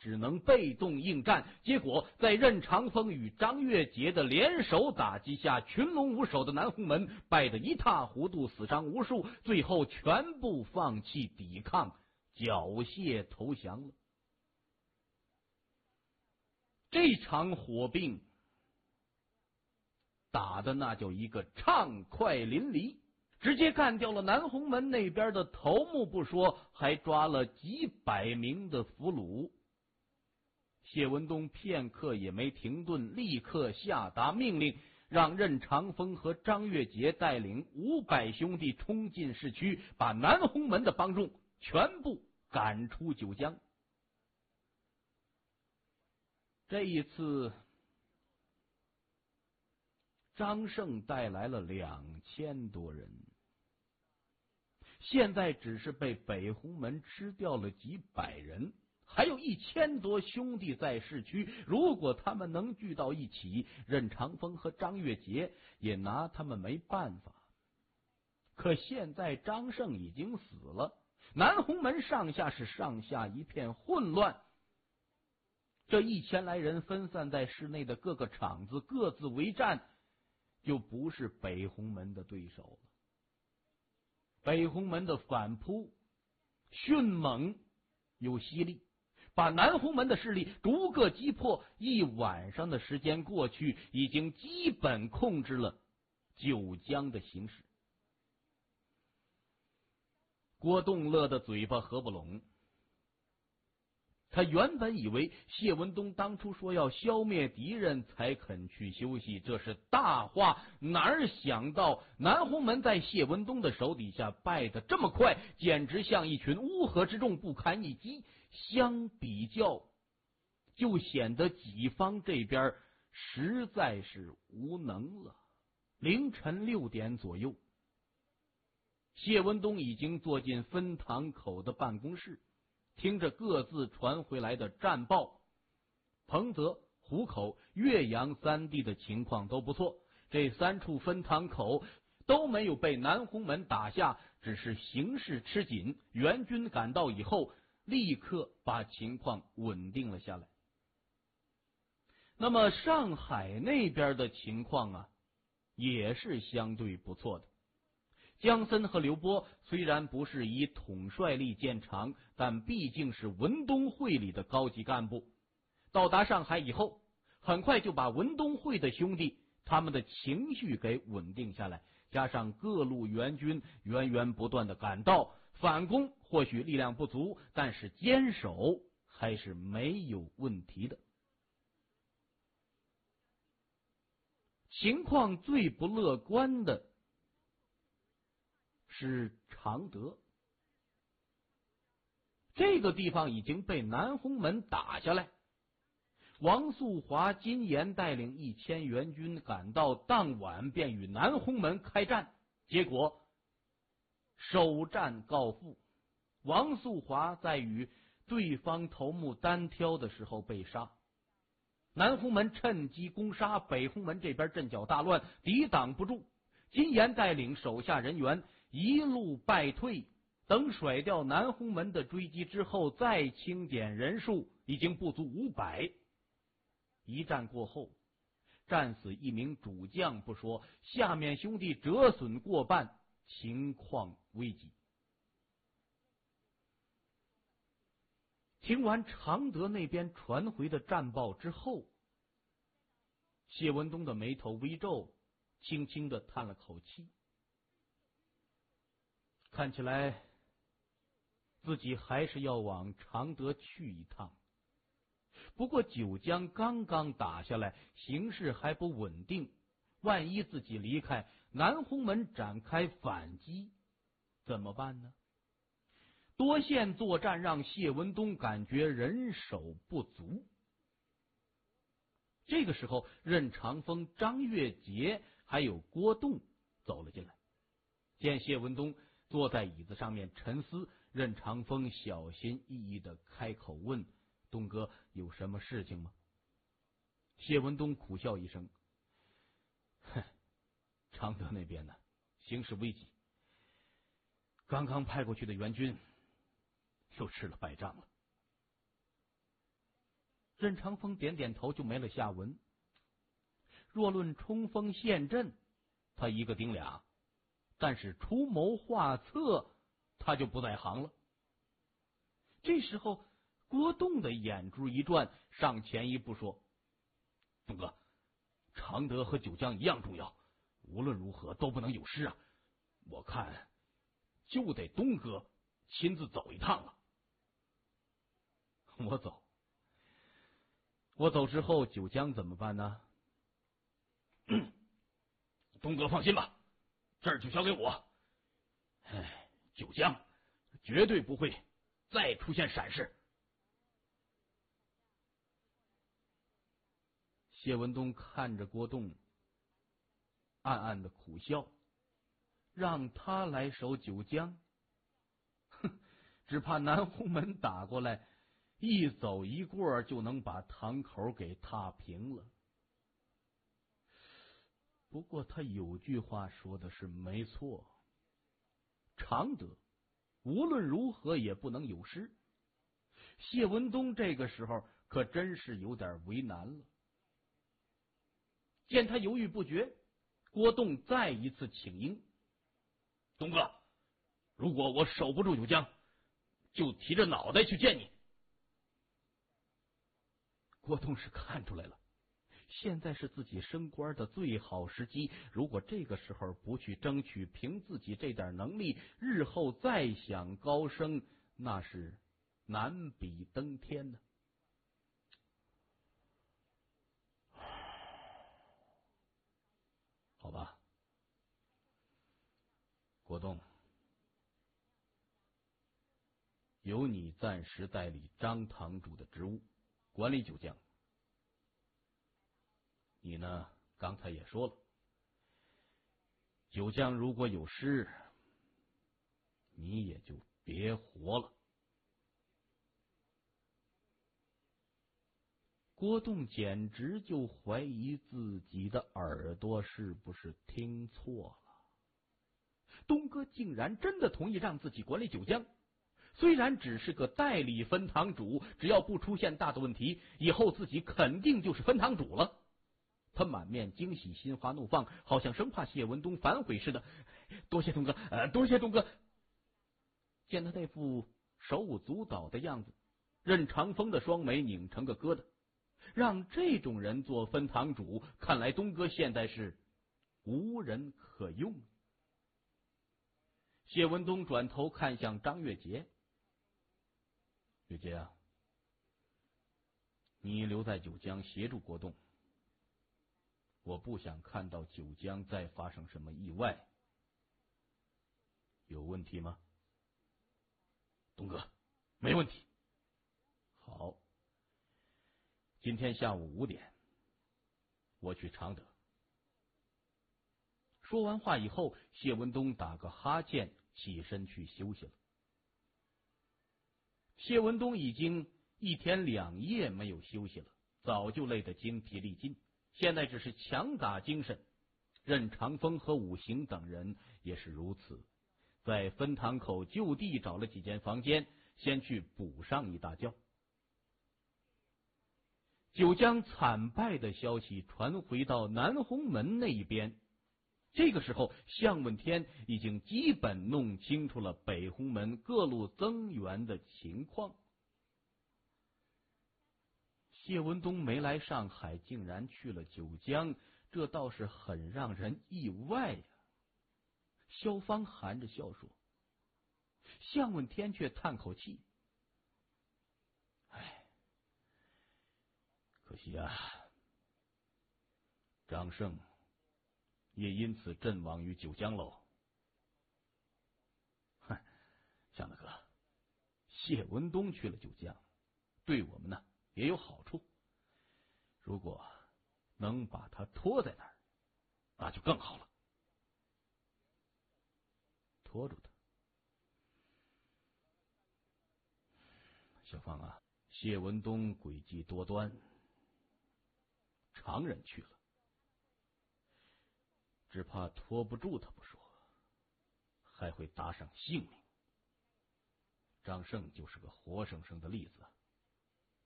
只能被动应战。结果在任长风与张月杰的联手打击下，群龙无首的南红门败得一塌糊涂，死伤无数，最后全部放弃抵抗，缴械投降了。这场火并打的那叫一个畅快淋漓，直接干掉了南红门那边的头目不说，还抓了几百名的俘虏。谢文东片刻也没停顿，立刻下达命令，让任长风和张月杰带领500兄弟冲进市区，把南红门的帮众全部赶出九江。这一次张胜带来了2000多人，现在只是被北红门吃掉了几百人，还有1000多兄弟在市区。如果他们能聚到一起，任长风和张月杰也拿他们没办法。可现在张胜已经死了，南红门上下一片混乱。这1000来人分散在市内的各个场子，各自为战，就不是北红门的对手了。北红门的反扑迅猛又犀利，把南红门的势力逐个击破。一晚上的时间过去，已经基本控制了九江的形势。郭栋乐的嘴巴合不拢，他原本以为谢文东当初说要消灭敌人才肯去休息，这是大话，哪儿想到南红门在谢文东的手底下败得这么快，简直像一群乌合之众，不堪一击。相比较，就显得己方这边实在是无能了。凌晨6点左右，谢文东已经坐进分堂口的办公室，听着各自传回来的战报，彭泽、湖口、岳阳3地的情况都不错，这3处分堂口都没有被南红门打下，只是形势吃紧。援军赶到以后，立刻把情况稳定了下来。那么上海那边的情况也是相对不错的。江森和刘波虽然不是以统帅力见长，但毕竟是文东会里的高级干部。到达上海以后，很快就把文东会的兄弟他们的情绪给稳定下来，加上各路援军源源不断的赶到，反攻或许力量不足，但是坚守还是没有问题的。情况最不乐观的是常德，这个地方已经被南红门打下来。王素华、金岩带领1000援军赶到，当晚便与南红门开战，结果首战告负。王素华在与对方头目单挑的时候被杀，南红门趁机攻杀，北红门这边阵脚大乱，抵挡不住。金岩带领手下人员一路败退，等甩掉南红门的追击之后，再清点人数，已经不足500。一战过后，战死1名主将不说，下面兄弟折损过半，情况危急。听完常德那边传回的战报之后，谢文东的眉头微皱，轻轻的叹了口气。看起来自己还是要往常德去一趟。不过九江刚刚打下来，形势还不稳定，万一自己离开，南红门展开反击怎么办呢？多线作战让谢文东感觉人手不足。这个时候，任长风、张月杰还有郭栋走了进来，见谢文东坐在椅子上面沉思，任长风小心翼翼的开口问：东哥，有什么事情吗？谢文东苦笑一声：哼，常德那边呢，形势危急，刚刚派过去的援军又吃了败仗了。 任长风点点头，就没了下文。若论冲锋陷阵，他一个顶俩，但是出谋划策，他就不在行了。这时候，郭栋的眼珠一转，上前一步说：“东哥，常德和九江一样重要，无论如何都不能有失啊！我看就得东哥亲自走一趟了。”我走之后，九江怎么办呢？东哥放心吧，这儿就交给我。九江绝对不会再出现闪失。谢文东看着郭栋，暗暗的苦笑，让他来守九江，只怕南红门打过来，一走一过就能把堂口给踏平了。不过他有句话说的是没错，常德无论如何也不能有失。谢文东这个时候可真是有点为难了。见他犹豫不决，郭栋再一次请缨：“东哥，如果我守不住九江，就提着脑袋去见你。”郭栋是看出来了，现在是自己升官的最好时机，如果这个时候不去争取，凭自己这点能力，日后再想高升，那是难比登天呢。好吧，郭栋，由你暂时代理张堂主的职务，管理九江。你呢，刚才也说了，九江如果有失，你也就别活了。郭栋简直就怀疑自己的耳朵是不是听错了。东哥竟然真的同意让自己管理九江，虽然只是个代理分堂主，只要不出现大的问题，以后自己肯定就是分堂主了。他满面惊喜，心花怒放，好像生怕谢文东反悔似的。多谢东哥，多谢东哥。见他那副手舞足蹈的样子，任长风的双眉拧成个疙瘩。让这种人做分堂主，看来东哥现在是无人可用。谢文东转头看向张月杰：“月杰啊，你留在九江协助郭栋，我不想看到九江再发生什么意外，有问题吗？”“东哥，没问题。”“好，今天下午5点，我去常德。”说完话以后，谢文东打个哈欠，起身去休息了。谢文东已经1天2夜没有休息了，早就累得精疲力尽，现在只是强打精神。任长风和武行等人也是如此，在分堂口就地找了几间房间，先去补上一大觉。九江惨败的消息传回到南红门那一边，这个时候向问天已经基本弄清楚了北红门各路增援的情况。谢文东没来上海，竟然去了九江，这倒是很让人意外呀。萧芳含着笑说，向问天却叹口气：“唉，可惜啊，张胜也因此阵亡于九江喽。”“哼，向大哥，谢文东去了九江，对我们呢也有好处。如果能把他拖在那儿，那就更好了。”“拖住他。”“小芳啊，谢文东诡计多端，常人去了，只怕拖不住他不说，还会搭上性命。张胜就是个活生生的例子。